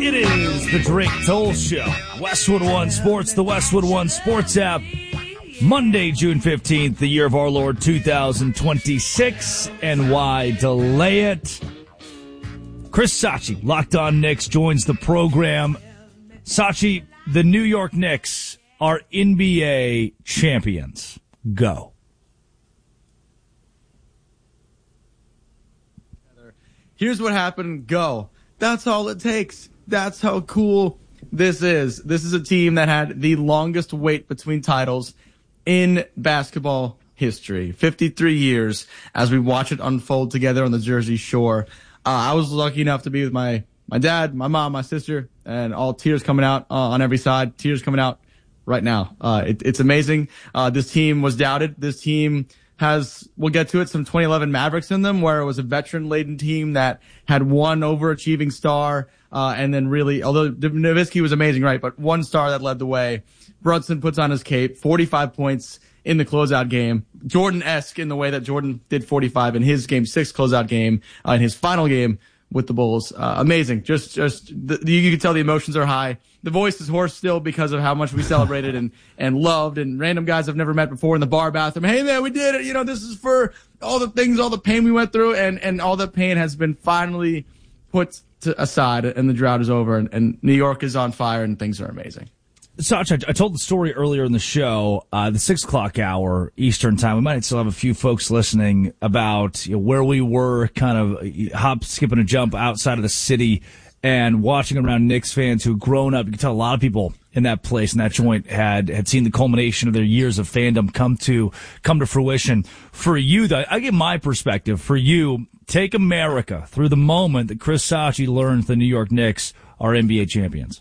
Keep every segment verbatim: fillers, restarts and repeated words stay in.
It is the Drake Toll Show. Westwood One Sports, the Westwood One Sports app. Monday, June fifteenth, the year of our Lord two thousand twenty-six. And why delay it? Chris Sachi, Locked On Knicks, joins the program. Sachi, the New York Knicks are N B A champions. Go. Here's what happened. Go. That's all it takes. That's how cool this is. This is a team that had the longest wait between titles in basketball history. fifty-three years as we watch it unfold together on the Jersey Shore. Uh, I was lucky enough to be with my, my dad, my mom, my sister, and all tears coming out uh, on every side. Tears coming out right now. Uh, it, it's amazing. Uh, this team was doubted. This team has, we'll get to it, some twenty eleven Mavericks in them, where it was a veteran-laden team that had one overachieving star, uh, and then really, although Nowitzki was amazing, right, but one star that led the way. Brunson puts on his cape, forty-five points in the closeout game. Jordan-esque in the way that Jordan did forty-five in his game six closeout game, uh, in his final game with the Bulls. Uh, amazing. Just, just, the, you can tell the emotions are high. The voice is hoarse still because of how much we celebrated and, and loved, and random guys I've never met before in the bar bathroom. Hey man, we did it. You know, this is for all the things, all the pain we went through, and, and all the pain has been finally put to aside, and the drought is over, and, and New York is on fire, and things are amazing. Sach, I told the story earlier in the show, uh, the six o'clock hour Eastern time. We might still have a few folks listening about, you know, where we were, kind of hop, skip, and a jump outside of the city and watching around Knicks fans who've grown up. You can tell a lot of people in that place, in that joint, had, had seen the culmination of their years of fandom come to, come to fruition. For you, though, I give my perspective. For you, take America through the moment that Chris Sachi learns the New York Knicks are N B A champions.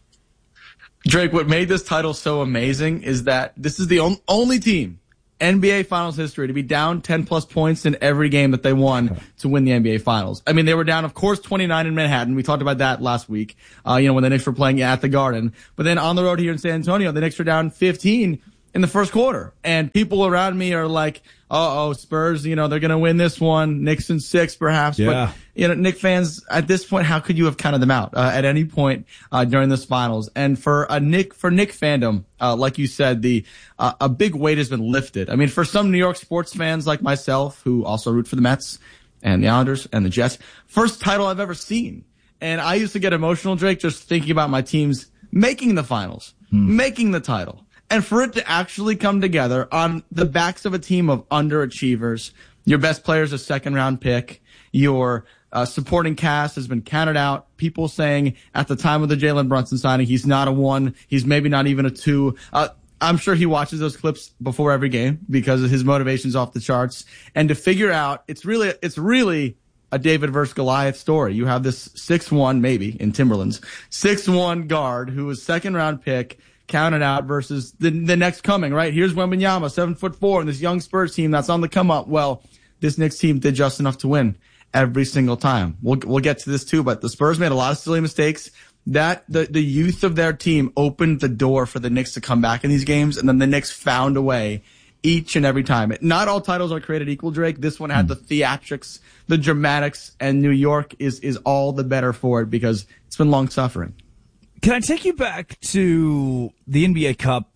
Drake, what made this title so amazing is that this is the on- only team, N B A Finals history, to be down ten plus points in every game that they won okay. to win the N B A Finals. I mean, they were down, of course, twenty-nine in Manhattan. We talked about that last week, uh, you know, when the Knicks were playing at the Garden. But then on the road here in San Antonio, the Knicks were down fifteen in the first quarter. And people around me are like, uh-oh, Spurs, you know, they're going to win this one. Knicks in six, perhaps. Yeah. But, you know, Knicks fans, at this point, how could you have counted them out uh, at any point uh, during this finals? And for a Knick, for Knick fandom, uh, like you said, the uh, a big weight has been lifted. I mean, for some New York sports fans like myself, who also root for the Mets and the Islanders and the Jets, first title I've ever seen. And I used to get emotional, Drake, just thinking about my teams making the finals, hmm. making the title. And for it to actually come together on the backs of a team of underachievers, your best player is a second round pick, your uh, supporting cast has been counted out, people saying at the time of the Jalen Brunson signing, he's not a one, he's maybe not even a two. Uh, I'm sure he watches those clips before every game because his motivation's off the charts. And to figure out, it's really, it's really a David versus Goliath story. You have this six one, maybe in Timberlands, six one guard who was second round pick, counted out versus the the next coming, right? Here's Wembanyama, seven foot four, and this young Spurs team that's on the come up. Well, this Knicks team did just enough to win every single time. We'll we'll get to this too, but the Spurs made a lot of silly mistakes. That the the youth of their team opened the door for the Knicks to come back in these games, and then the Knicks found a way each and every time. Not all titles are created equal, Drake. This one had the theatrics, the dramatics, and New York is is all the better for it because it's been long suffering. Can I take you back to the N B A Cup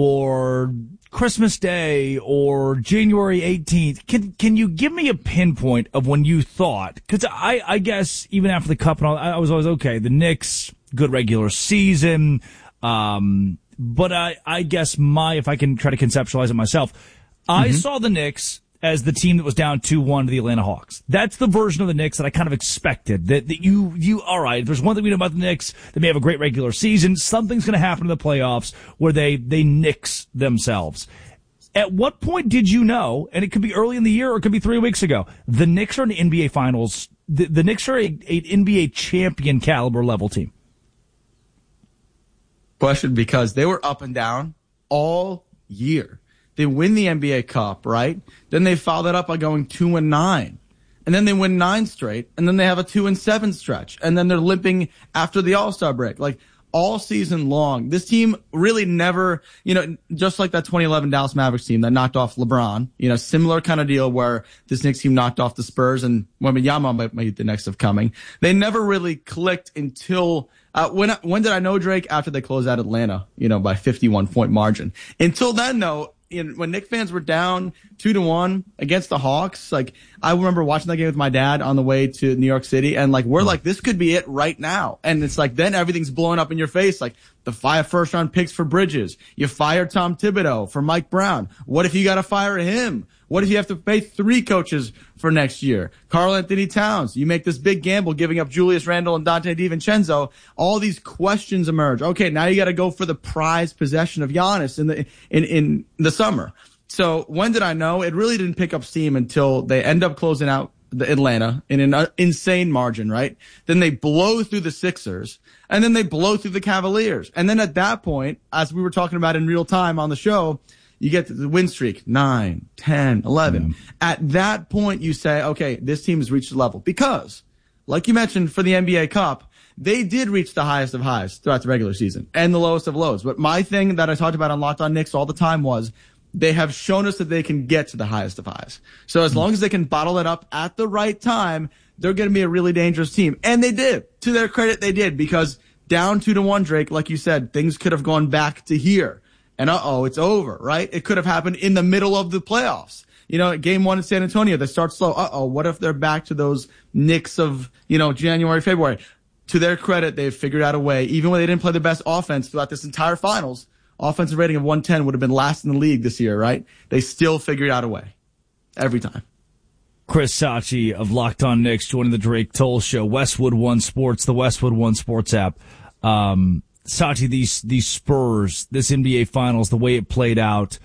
or Christmas Day or January eighteenth? Can can you give me a pinpoint of when you thought? Because I, I guess even after the Cup and all, I was always, okay, the Knicks, good regular season. Um, but I, I guess my, if I can try to conceptualize it myself, mm-hmm. I saw the Knicks as the team that was down two one to the Atlanta Hawks. That's the version of the Knicks that I kind of expected. That, that you, you, all right, there's one thing we know about the Knicks. They may have a great regular season. Something's going to happen in the playoffs where they, they Knicks themselves. At what point did you know, and it could be early in the year or it could be three weeks ago, the Knicks are in the N B A Finals. The, the Knicks are a, a N B A champion caliber level team? Question, because they were up and down all year. They win the N B A Cup, right? Then they follow that up by going two and nine. And then they win nine straight. And then they have a two and seven stretch. And then they're limping after the All-Star break. Like, all season long. This team really never, you know, just like that twenty eleven Dallas Mavericks team that knocked off LeBron, you know, similar kind of deal where this Knicks team knocked off the Spurs and Wembanyama might, might be the next of coming. They never really clicked until, uh, when, when did I know Drake? After they closed out Atlanta, you know, by fifty-one point margin. Until then, though, in, when Knicks fans were down two to one against the Hawks, like I remember watching that game with my dad on the way to New York City, and like we're like, this could be it right now. And it's like then everything's blowing up in your face, like the five first round picks for Bridges. You fired Tom Thibodeau for Mike Brown. What if you got to fire him? What if you have to pay three coaches for next year? Karl Anthony Towns, you make this big gamble giving up Julius Randle and Dante DiVincenzo. All these questions emerge. Okay, now you got to go for the prized possession of Giannis in the in in the summer. So when did I know? It really didn't pick up steam until they end up closing out the Atlanta in an insane margin, right? Then they blow through the Sixers, and then they blow through the Cavaliers. And then at that point, as we were talking about in real time on the show, you get the win streak, nine, ten, eleven. Yeah. At that point, you say, okay, this team has reached the level. Because, like you mentioned, for the N B A Cup, they did reach the highest of highs throughout the regular season and the lowest of lows. But my thing that I talked about on Locked On Knicks all the time was they have shown us that they can get to the highest of highs. So as long as they can bottle it up at the right time, they're going to be a really dangerous team. And they did. To their credit, they did. Because down two to one, Drake, like you said, things could have gone back to here. And uh-oh, it's over, right? It could have happened in the middle of the playoffs. You know, game one in San Antonio, they start slow. Uh-oh, what if they're back to those Knicks of, you know, January, February? To their credit, they've figured out a way. Even when they didn't play the best offense throughout this entire finals, offensive rating of one ten would have been last in the league this year, right? They still figured out a way. Every time. Chris Sachi of Locked On Knicks joining the Drake Toll Show. Westwood One Sports, the Westwood One Sports app. Um, Sachi, these, these Spurs, this N B A Finals, the way it played out,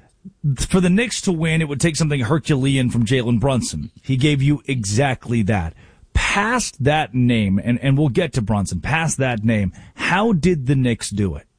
for the Knicks to win, it would take something Herculean from Jalen Brunson. He gave you exactly that. Past that name, and, and we'll get to Brunson, past that name, how did the Knicks do it?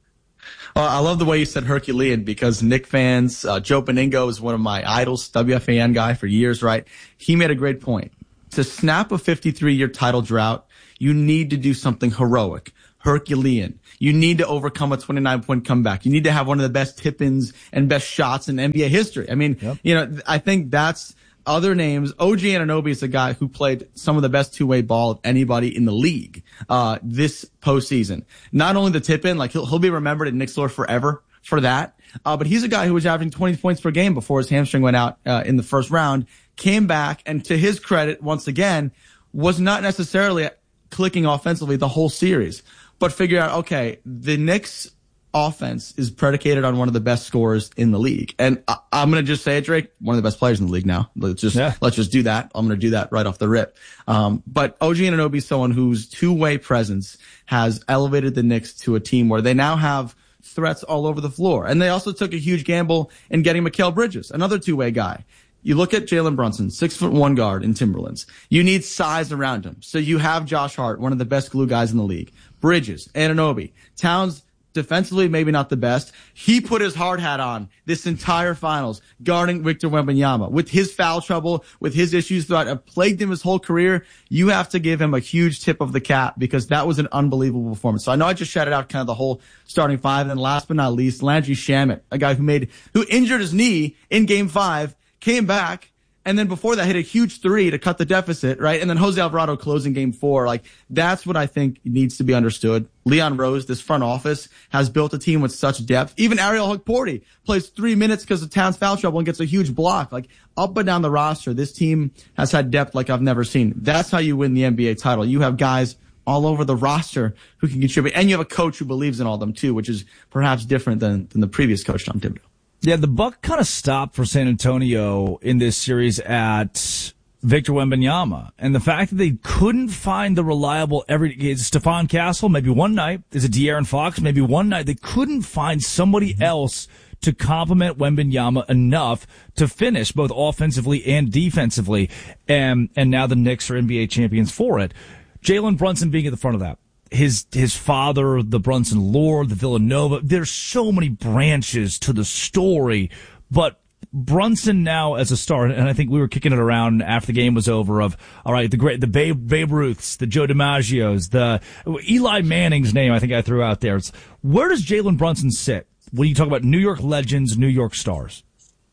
Uh, I love the way you said Herculean because Knick fans, uh, Joe Beningo is one of my idols, W F A N guy for years, right? He made a great point. To snap a fifty-three year title drought, you need to do something heroic, Herculean. You need to overcome a twenty-nine point comeback. You need to have one of the best tip-ins and best shots in N B A history. I mean, yep. you know, I think that's other names. O G Anunoby is a guy who played some of the best two-way ball of anybody in the league, uh, this postseason. Not only the tip-in, like he'll, he'll be remembered at Knicks lore forever for that. Uh, but he's a guy who was averaging twenty points per game before his hamstring went out, uh, in the first round, came back, and to his credit, once again, was not necessarily clicking offensively the whole series, but figured out, okay, the Knicks offense is predicated on one of the best scorers in the league. And I, I'm going to just say it, Drake, one of the best players in the league now. Let's just, yeah. let's just do that. I'm going to do that right off the rip. Um, but O G Anunoby is someone whose two-way presence has elevated the Knicks to a team where they now have threats all over the floor. And they also took a huge gamble in getting Mikal Bridges, another two-way guy. You look at Jalen Brunson, six foot one guard in Timberlands. You need size around him. So you have Josh Hart, one of the best glue guys in the league. Bridges, Anunoby, Towns, defensively, maybe not the best. He put his hard hat on this entire finals, guarding Victor Wembanyama. With his foul trouble, with his issues that have plagued him his whole career, you have to give him a huge tip of the cap because that was an unbelievable performance. So I know I just shouted out kind of the whole starting five. And last but not least, Landry Shamet, a guy who made, who injured his knee in game five, came back, and then before that hit a huge three to cut the deficit, right? And then Jose Alvarado closing game four. Like, that's what I think needs to be understood. Leon Rose, this front office, has built a team with such depth. Even Ariel Hukporti plays three minutes because of Towns foul trouble and gets a huge block. Like, up and down the roster, this team has had depth like I've never seen. That's how you win the N B A title. You have guys all over the roster who can contribute. And you have a coach who believes in all of them, too, which is perhaps different than, than the previous coach, Tom Thibodeau. Yeah, the buck kind of stopped for San Antonio in this series at Victor Wembanyama. And the fact that they couldn't find the reliable every, is it Stephon Castle? Maybe one night. Is it De'Aaron Fox? Maybe one night. They couldn't find somebody else to complement Wembanyama enough to finish both offensively and defensively. And, and now the Knicks are N B A champions for it. Jalen Brunson being at the front of that. His his father, the Brunson lore, the Villanova. There's so many branches to the story, but Brunson now as a star, and I think we were kicking it around after the game was over of, all right, the great, the Babe, Babe Ruths, the Joe DiMaggios, the Eli Manning's name I think I threw out there. It's, where does Jalen Brunson sit when you talk about New York legends, New York stars?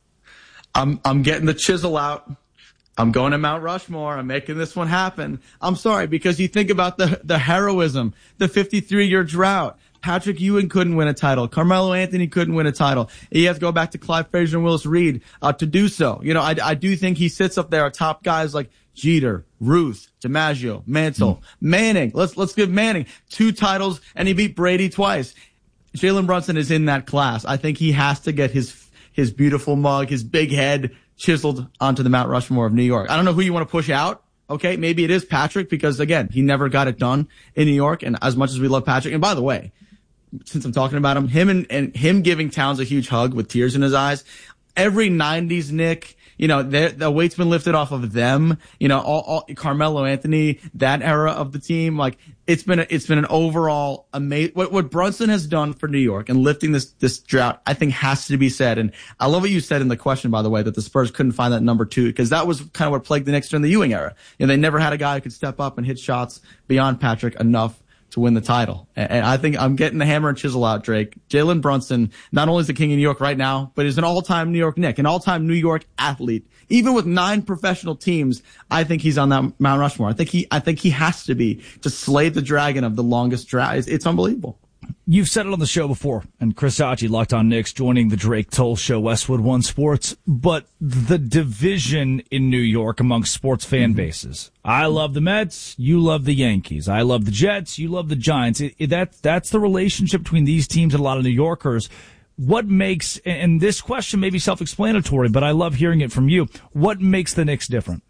I'm, I'm getting the chisel out. I'm going to Mount Rushmore. I'm making this one happen. I'm sorry, because you think about the, the heroism, the fifty-three year drought. Patrick Ewing couldn't win a title. Carmelo Anthony couldn't win a title. You have to go back to Clive Frazier and Willis Reed uh, to do so. You know, I, I do think he sits up there atop guys like Jeter, Ruth, DiMaggio, Mantle, mm. Manning. Let's let's give Manning two titles, and he beat Brady twice. Jalen Brunson is in that class. I think he has to get his his beautiful mug, his big head chiseled onto the Mount Rushmore of New York. I don't know who you want to push out. Okay, maybe it is Patrick because, again, he never got it done in New York. And as much as we love Patrick, and by the way, since I'm talking about him, him and, and him giving Towns a huge hug with tears in his eyes, every nineties Knick, you know, the weight's been lifted off of them. You know, all, all Carmelo Anthony, that era of the team, like it's been a, it's been an overall amazing. What, what Brunson has done for New York and lifting this this drought, I think, has to be said. And I love what you said in the question, by the way, that the Spurs couldn't find that number two because that was kind of what plagued the Knicks during the Ewing era. You know, they never had a guy who could step up and hit shots beyond Patrick enough to win the title. And I think I'm getting the hammer and chisel out, Drake. Jalen Brunson not only is the king of New York right now, but is an all-time New York Knick, an all-time New York athlete. Even with nine professional teams, I think he's on that Mount Rushmore. I think he, I think he has to be to slay the dragon of the longest drought. It's, it's unbelievable. You've said it on the show before, and Chris Sachi, Locked On Knicks, joining the Drake Toll Show, Westwood One Sports, but the division in New York amongst sports fan bases. I love the Mets, you love the Yankees. I love the Jets, you love the Giants. It, it, that, that's the relationship between these teams and a lot of New Yorkers. What makes, and this question may be self-explanatory, but I love hearing it from you, what makes the Knicks different?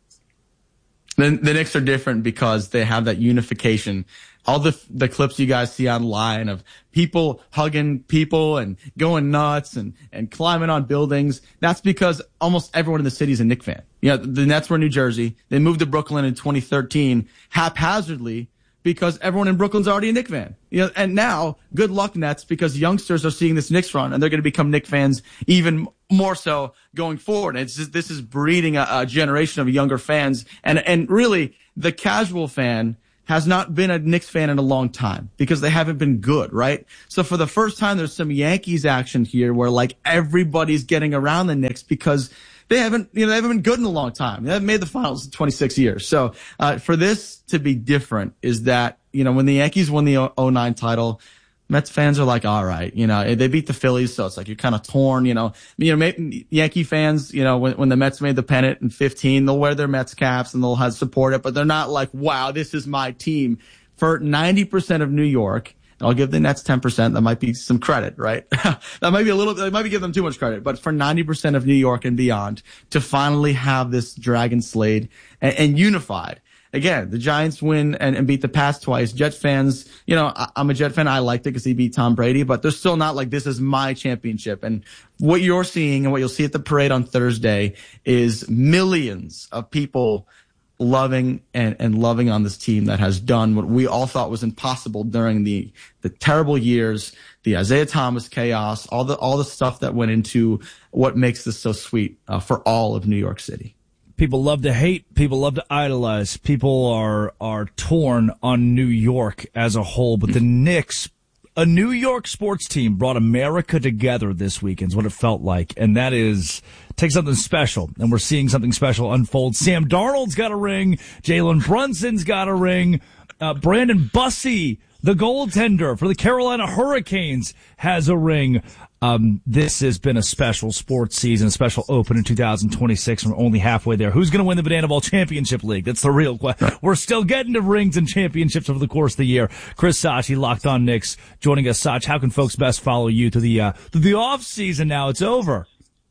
The, the Knicks are different because they have that unification. All the the clips you guys see online of people hugging people and going nuts and, and climbing on buildings, that's because almost everyone in the city is a Knicks fan. You know, the Nets were in New Jersey. They moved to Brooklyn in twenty thirteen haphazardly because everyone in Brooklyn's already a Knicks fan. You know, and now, good luck, Nets, because youngsters are seeing this Knicks run and they're going to become Knicks fans even more so going forward. It's just, this is breeding a, a generation of younger fans. And, and really, the casual fan has not been a Knicks fan in a long time because they haven't been good, right? So for the first time, there's some Yankees action here where like everybody's getting around the Knicks because they haven't, you know, they haven't been good in a long time. They haven't made the finals in twenty-six years. So, uh, for this to be different is that, you know, when the Yankees won the oh nine title, Mets fans are like, all right, you know, they beat the Phillies, so it's like you're kind of torn, you know. You know, maybe Yankee fans, you know, when, when the Mets made the pennant in fifteen, they'll wear their Mets caps and they'll have support it, but they're not like, wow, this is my team. For ninety percent of New York, and I'll give the Nets ten percent, that might be some credit, right? That might be a little, that might be giving them too much credit, but for ninety percent of New York and beyond, to finally have this dragon slayed and, and unified. Again, the Giants win and, and beat the Pats twice. Jets fans, you know, I, I'm a Jet fan. I liked it because he beat Tom Brady, but they're still not like, this is my championship. And what you're seeing and what you'll see at the parade on Thursday is millions of people loving and, and loving on this team that has done what we all thought was impossible during the, the terrible years, the Isaiah Thomas chaos, all the, all the stuff that went into what makes this so sweet uh, for all of New York City. People love to hate. People love to idolize. People are are torn on New York as a whole. But the Knicks, a New York sports team, brought America together this weekend is what it felt like. And that is, take something special. And we're seeing something special unfold. Sam Darnold's got a ring. Jalen Brunson's got a ring. Uh, Brandon Bussey, the goaltender for the Carolina Hurricanes, has a ring. Um, this has been a special sports season, a special open in two thousand twenty-six. We're only halfway there. Who's going to win the Banana Ball Championship League? That's the real question. We're still getting to rings and championships over the course of the year. Chris Sachi, Locked On Knicks, joining us. Sach, how can folks best follow you through the, uh, through the off season now? It's over.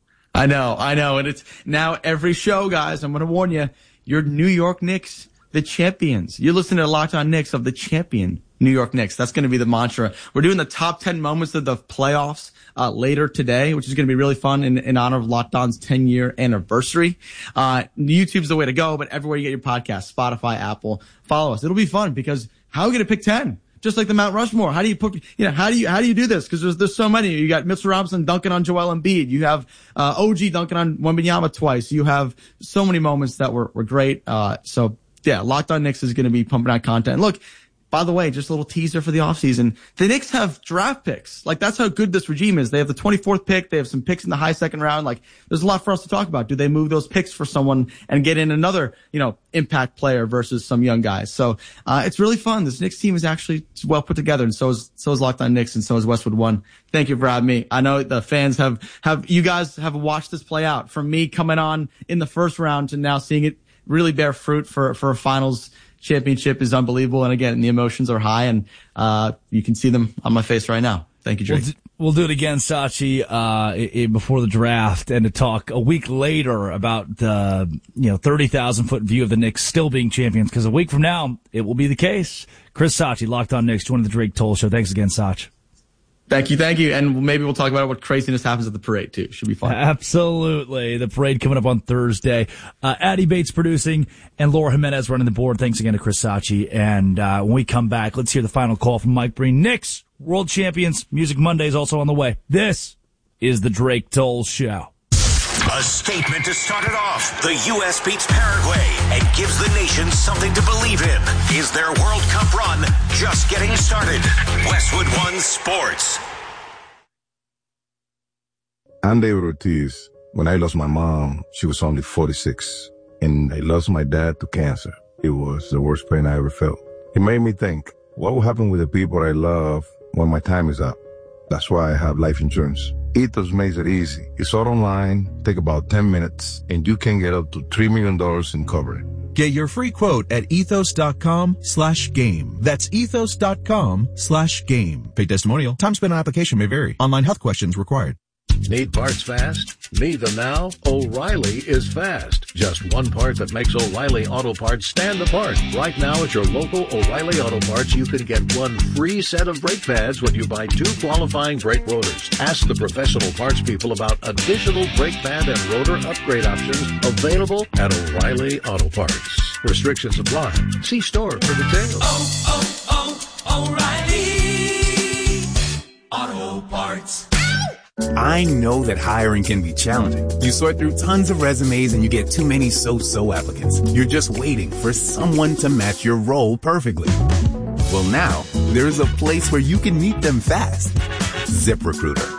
I know, I know. And it's now every show, guys. I'm going to warn you, you're New York Knicks, the champions. You're listening to Locked On Knicks of the champion New York Knicks. That's going to be the mantra. We're doing the top ten moments of the playoffs uh, later today, which is going to be really fun in, in honor of Locked On's ten year anniversary. Uh, YouTube's the way to go, but everywhere you get your podcast, Spotify, Apple, follow us. It'll be fun because how are we going to pick ten? just like the Mount Rushmore. How do you put, you know, how do you, how do you do this? Cause there's, there's so many. You got Mitchell Robinson dunking on Joel Embiid. You have, uh, O G dunking on Wembanyama twice. You have so many moments that were, were great. Uh, so yeah, Locked On Knicks is going to be pumping out content. And look, by the way, just a little teaser for the offseason. The Knicks have draft picks. Like, that's how good this regime is. They have the twenty-fourth pick. They have some picks in the high second round. Like, there's a lot for us to talk about. Do they move those picks for someone and get in another, you know, impact player versus some young guys? So, uh, it's really fun. This Knicks team is actually well put together, and so is, so is Locked On Knicks, and so is Westwood One. Thank you for having me. I know the fans have, have, you guys have watched this play out from me coming on in the first round to now seeing it really bear fruit for, for a finals championship is unbelievable. And again, the emotions are high, and uh you can see them on my face right now. Thank you, Drake. We'll do, we'll do it again, Sachi, uh, i- i- before the draft, and to talk a week later about the, you know, thirty thousand foot view of the Knicks still being champions, because a week from now, it will be the case. Chris Sachi, Locked On Knicks, joining the Drake Toll Show. Thanks again, Sach. Thank you, thank you. And maybe we'll talk about what craziness happens at the parade, too. Should be fun. Absolutely. The parade coming up on Thursday. Uh, Addie Bates producing and Laura Jimenez running the board. Thanks again to Chris Sachi. And uh, when we come back, let's hear the final call from Mike Breen. Knicks, world champions. Music Monday is also on the way. This is the Drake Toll Show. A statement to start it off. The U S beats Paraguay and gives the nation something to believe in. Is their World Cup run just getting started? Westwood One Sports. I'm David Ortiz. When I lost my mom, she was only forty-six. And I lost my dad to cancer. It was the worst pain I ever felt. It made me think, what will happen with the people I love when my time is up? That's why I have life insurance. Ethos makes it easy. It's all online, take about ten minutes, and you can get up to three million dollars in coverage. Get your free quote at ethos.com slash game. That's ethos.com slash game. Paid testimonial. Time spent on application may vary. Online health questions required. Need parts fast? Need them now? O'Reilly is fast. Just one part that makes O'Reilly Auto Parts stand apart. Right now at your local O'Reilly Auto Parts, you can get one free set of brake pads when you buy two qualifying brake rotors. Ask the professional parts people about additional brake pad and rotor upgrade options available at O'Reilly Auto Parts. Restrictions apply. See store for details. Oh, oh, oh, O'Reilly Auto Parts. I know that hiring can be challenging. You sort through tons of resumes and you get too many so-so applicants. You're just waiting for someone to match your role perfectly. Well, now, there's a place where you can meet them fast. ZipRecruiter.